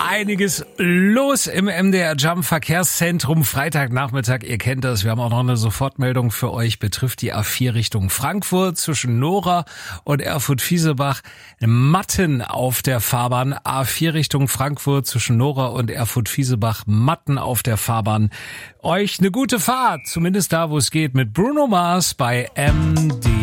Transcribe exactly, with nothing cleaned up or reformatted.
einiges los im M D R Jump Verkehrszentrum. Freitagnachmittag, ihr kennt das. Wir haben auch noch eine Sofortmeldung für euch. Betrifft die A vier Richtung Frankfurt zwischen Nora und Erfurt-Fiesebach. Matten auf der Fahrbahn. A vier Richtung Frankfurt zwischen Nora und Erfurt-Fiesebach. Matten auf der Fahrbahn. Euch eine gute Fahrt, zumindest da, wo es geht, mit Bruno Mars bei M D R.